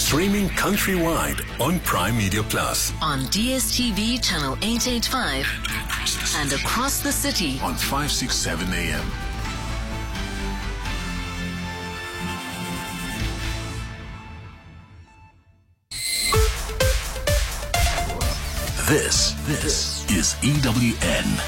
Streaming countrywide on Prime Media Plus. On DSTV channel 885 and across the city On 567 AM. This is EWN.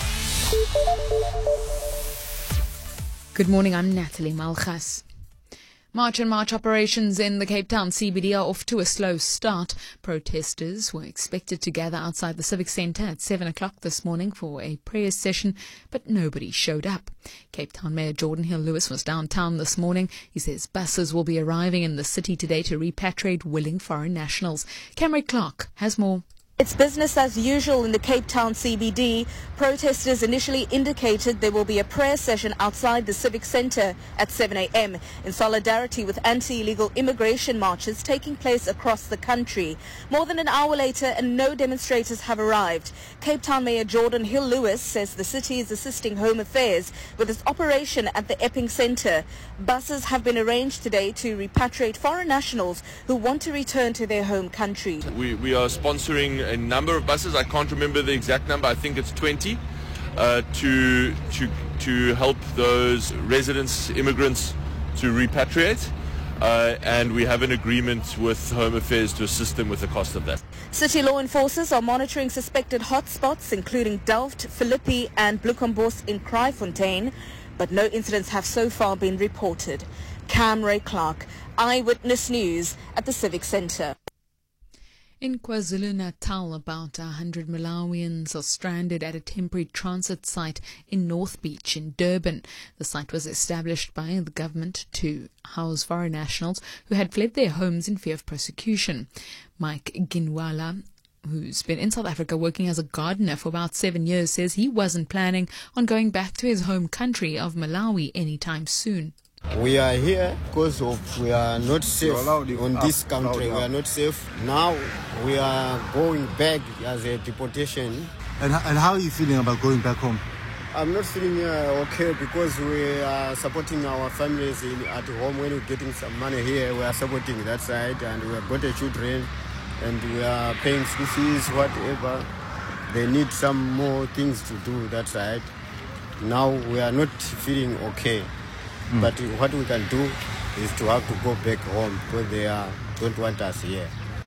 Good morning, I'm Natalie Malchas. March and March operations in the Cape Town CBD are off to a slow start. Protesters were expected to gather outside the Civic Centre at 7 o'clock this morning for a prayer session, but nobody showed up. Cape Town Mayor Jordan Hill-Lewis was downtown this morning. He says buses will be arriving in the city today to repatriate willing foreign nationals. Camry Clark has more. It's business as usual in the Cape Town CBD. Protesters initially indicated there will be a prayer session outside the Civic Centre at 7 a.m. in solidarity with anti-illegal immigration marches taking place across the country. More than an hour later and no demonstrators have arrived. Cape Town Mayor Jordan Hill-Lewis says the city is assisting Home Affairs with its operation at the Epping Centre. Buses have been arranged today to repatriate foreign nationals who want to return to their home country. We are sponsoring a number of buses. I can't remember the exact number. I think it's 20 to help those residents, immigrants, to repatriate. And we have an agreement with Home Affairs to assist them with the cost of that. City law enforcers are monitoring suspected hotspots including Delft, Philippi and Bloekombos in Kraaifontein, but no incidents have so far been reported. Camry Clark, Eyewitness News at the Civic Centre. In KwaZulu-Natal, about 100 Malawians are stranded at a temporary transit site in North Beach in Durban. The site was established by the government to house foreign nationals who had fled their homes in fear of persecution. Mike Ginwala, who's been in South Africa working as a gardener for about 7 years, says he wasn't planning on going back to his home country of Malawi anytime soon. We are here because we are not safe on this country. We are not safe. Now we are going back as a deportation. And how are you feeling about going back home? I'm not feeling okay because we are supporting our families at home. When we're getting some money here, we are supporting that side, and we have got the children and we are paying school fees, whatever. They need some more things to do that side. Now we are not feeling okay. But what we can do is to have to go back home because they don't want us here.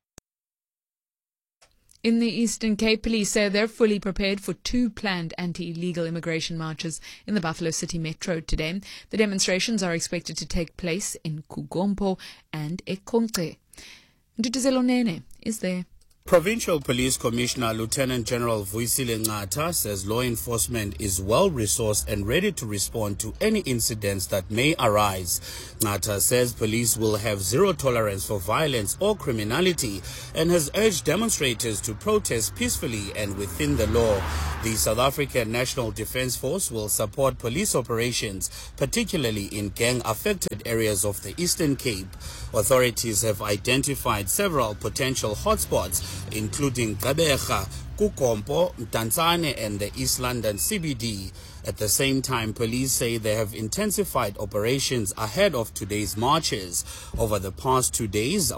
In the Eastern Cape, police say they're fully prepared for 2 planned anti-illegal immigration marches in the Buffalo City Metro today. The demonstrations are expected to take place in Kugompo and eKonce. Ndutuzelo Nene is there. Provincial Police Commissioner Lieutenant General Vuyisile Nqatha says law enforcement is well resourced and ready to respond to any incidents that may arise. Nqatha says police will have zero tolerance for violence or criminality and has urged demonstrators to protest peacefully and within the law. The South African National Defence Force will support police operations, particularly in gang-affected areas of the Eastern Cape. Authorities have identified several potential hotspots, including Gqeberha, Kukompo, Mdantsane and the East London CBD. At the same time, police say they have intensified operations ahead of today's marches. Over the past 2 days,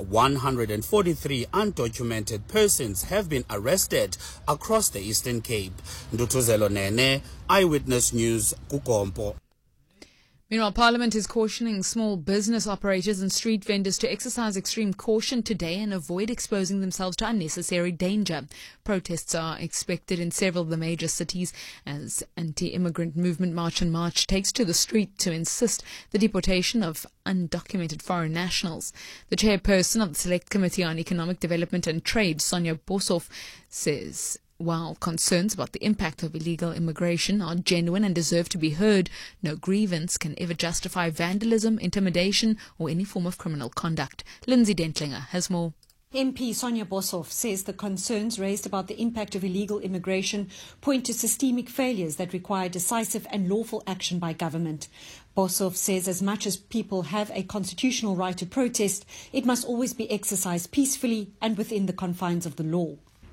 143 undocumented persons have been arrested across the Eastern Cape. Ndutuzelo Nene, Eyewitness News, Kukompo. Meanwhile, Parliament is cautioning small business operators and street vendors to exercise extreme caution today and avoid exposing themselves to unnecessary danger. Protests are expected in several of the major cities as anti-immigrant movement March and March takes to the street to insist the deportation of undocumented foreign nationals. The chairperson of the Select Committee on Economic Development and Trade, Sonia Boshoff, says while concerns about the impact of illegal immigration are genuine and deserve to be heard, no grievance can ever justify vandalism, intimidation or any form of criminal conduct. Lindsay Dentlinger has more. MP Sonia Boshoff says the concerns raised about the impact of illegal immigration point to systemic failures that require decisive and lawful action by government. Boshoff says as much as people have a constitutional right to protest, it must always be exercised peacefully and within the confines of the law.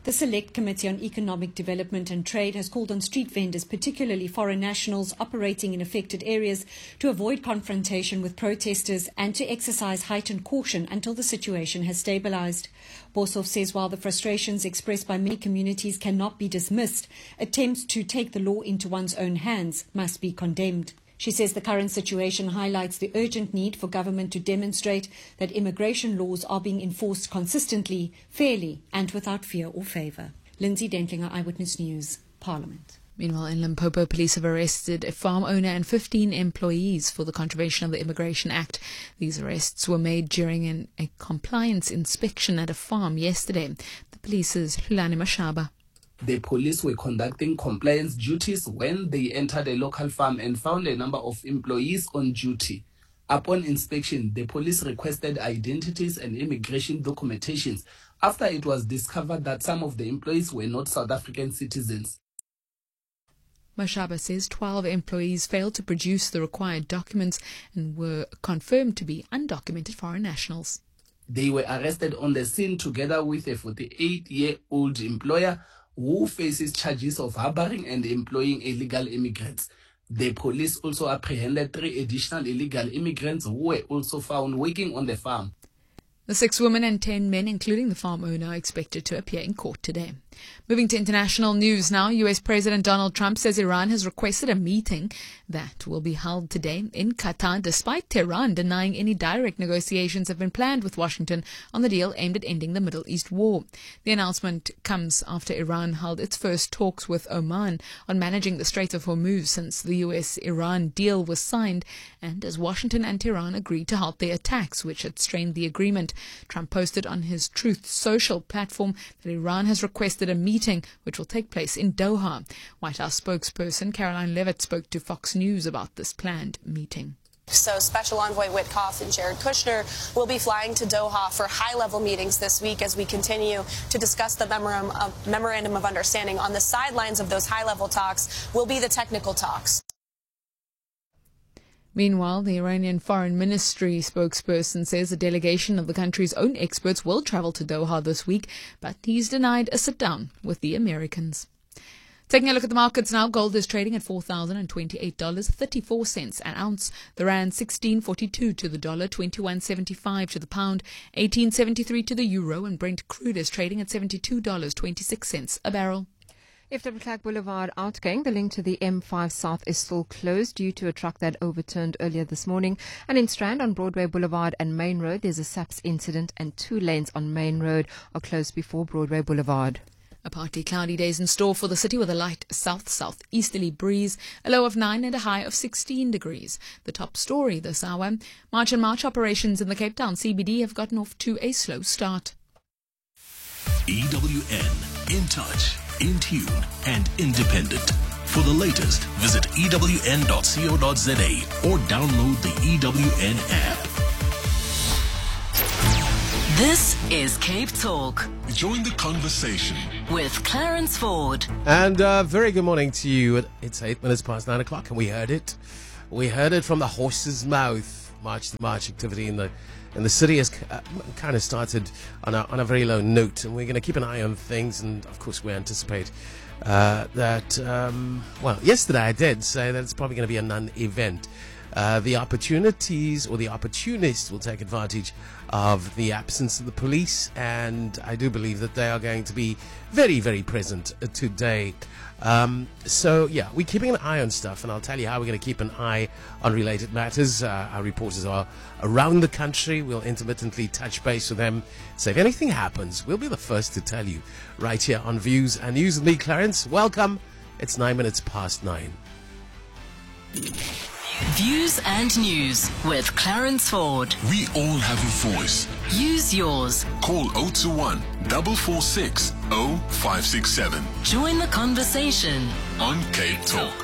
The Select Committee on Economic Development and Trade has called on street vendors, particularly foreign nationals operating in affected areas, to avoid confrontation with protesters and to exercise heightened caution until the situation has stabilized. Boshoff says while the frustrations expressed by many communities cannot be dismissed, attempts to take the law into one's own hands must be condemned. She says the current situation highlights the urgent need for government to demonstrate that immigration laws are being enforced consistently, fairly and without fear or favour. Lindsay Dentlinger, Eyewitness News, Parliament. Meanwhile, in Limpopo, police have arrested a farm owner and 15 employees for the contravention of the Immigration Act. These arrests were made during a compliance inspection at a farm yesterday. The police's Hulani Mashaba. The police were conducting compliance duties when they entered a local farm and found a number of employees on duty. Upon inspection, the police requested identities and immigration documentations after it was discovered that some of the employees were not South African citizens. Mashaba says 12 employees failed to produce the required documents and were confirmed to be undocumented foreign nationals. They were arrested on the scene together with a 48-year-old employer who faces charges of harboring and employing illegal immigrants. The police also apprehended 3 additional illegal immigrants who were also found working on the farm. The 6 women and 10 men, including the farm owner, are expected to appear in court today. Moving to international news now, US President Donald Trump says Iran has requested a meeting that will be held today in Qatar, despite Tehran denying any direct negotiations have been planned with Washington on the deal aimed at ending the Middle East war. The announcement comes after Iran held its first talks with Oman on managing the Strait of Hormuz since the US-Iran deal was signed, and as Washington and Tehran agreed to halt their attacks, which had strained the agreement. Trump posted on his Truth Social platform that Iran has requested a meeting which will take place in Doha. White House spokesperson Caroline Leavitt spoke to Fox News about this planned meeting. So Special Envoy Witkoff and Jared Kushner will be flying to Doha for high-level meetings this week as we continue to discuss the memorandum of understanding. On the sidelines of those high-level talks will be the technical talks. Meanwhile, the Iranian Foreign Ministry spokesperson says a delegation of the country's own experts will travel to Doha this week, but he's denied a sit-down with the Americans. Taking a look at the markets now, gold is trading at $4,028.34 an ounce. The rand 16.42 to the dollar, 21.75 to the pound, 18.73 to the euro, and Brent crude is trading at $72.26 a barrel. If the Clark Boulevard outgoing, the link to the M5 South is still closed due to a truck that overturned earlier this morning. And in Strand on Broadway Boulevard and Main Road, there's a SAPS incident and 2 lanes on Main Road are closed before Broadway Boulevard. A partly cloudy days in store for the city with a light south-southeasterly breeze, a low of 9 and a high of 16 degrees. The top story this hour, March and March operations in the Cape Town CBD have gotten off to a slow start. EWN, in touch, in tune and independent. For the latest, visit ewn.co.za or download the EWN app. This is Cape Talk Join the conversation with Clarence Ford. And very good morning to you. It's 8 minutes past 9 o'clock and we heard it. We heard it from the horse's mouth. March to March activity in the city has kind of started on a very low note, and we're going to keep an eye on things. And of course, we anticipate that. Well, yesterday I did say that it's probably going to be a non-event. The opportunities or the opportunists will take advantage of the absence of the police, and I do believe that they are going to be very, very present today. So, yeah, we're keeping an eye on stuff, and I'll tell you how we're going to keep an eye on related matters. Our reporters are around the country. We'll intermittently touch base with them. So if anything happens, we'll be the first to tell you right here on Views and News with me, Clarence. Welcome. It's 9 minutes past 9. Views and News with Clarence Ford. We all have a voice. Use yours. Call 021 446 0567. Join the conversation on Cape Talk.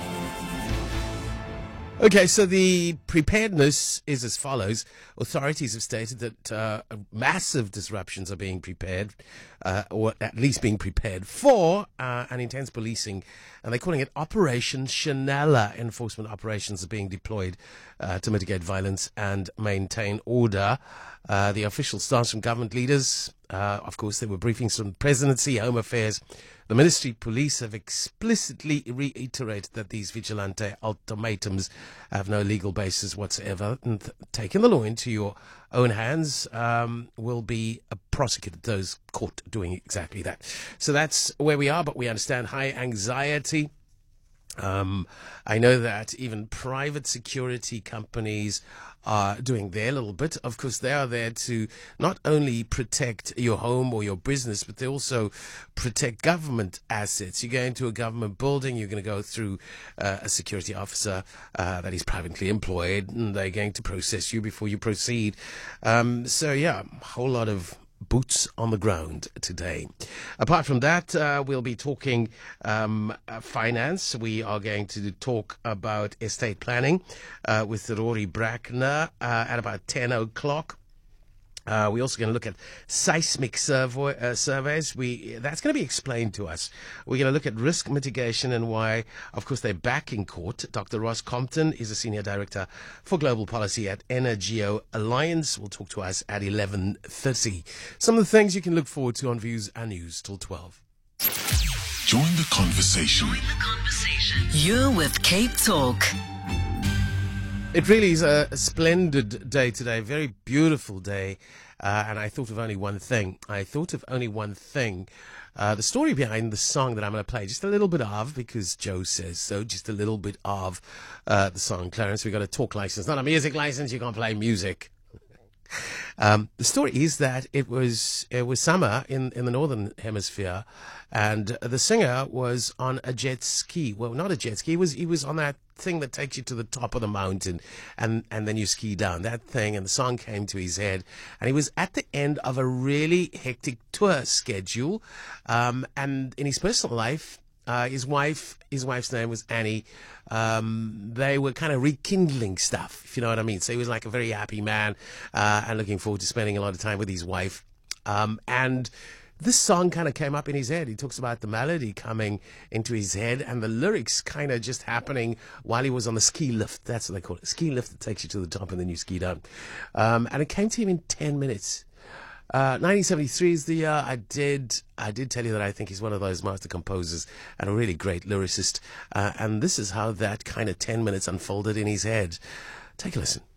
Okay, so the preparedness is as follows. Authorities have stated that massive disruptions are being prepared, or at least being prepared for, an intense policing, and they're calling it Operation Chanela. Enforcement operations are being deployed to mitigate violence and maintain order. The official stance from government leaders Of course, there were briefings from Presidency, Home Affairs. The Ministry Police have explicitly reiterated that these vigilante ultimatums have no legal basis whatsoever. And taking the law into your own hands will be prosecuted, those caught doing exactly that. So that's where we are, but we understand high anxiety. I know that even private security companies are doing their little bit. Of course, they are there to not only protect your home or your business, but they also protect government assets. You go into a government building, you're going to go through a security officer that is privately employed, and they're going to process you before you proceed. So, yeah, a whole lot of boots on the ground today. Apart from that, we'll be talking finance. We are going to talk about estate planning with Rory Brackner at about 10 o'clock. We're also going to look at seismic surveys. That's going to be explained to us. We're going to look at risk mitigation and why, of course, they're back in court. Dr. Ross Compton is a Senior Director for Global Policy at Energio Alliance. Will talk to us at 11:30. Some of the things you can look forward to on Views and News till 12. Join the conversation. You're with Cape Talk. It really is a splendid day today, a very beautiful day, and I thought of only one thing. The story behind the song that I'm going to play, just a little bit of, because Joe says so, just a little bit of the song. Clarence, we've got a talk license, not a music license, you can't play music. The story is that it was summer in the northern hemisphere, and the singer was on a jet ski. Well, not a jet ski. He was on that thing that takes you to the top of the mountain, and then you ski down that thing. And the song came to his head, and he was at the end of a really hectic tour schedule. And in his personal life, his wife's name was Annie. They were kind of rekindling stuff, if you know what I mean. So he was like a very happy man, and looking forward to spending a lot of time with his wife. And this song kind of came up in his head. He talks about the melody coming into his head and the lyrics kind of just happening while he was on the ski lift. That's what they call it. Ski lift that takes you to the top and then you ski down. And it came to him in 10 minutes. 1973 is the year. I did tell you that I think he's one of those master composers and a really great lyricist. And this is how that kind of 10 minutes unfolded in his head. Take a listen.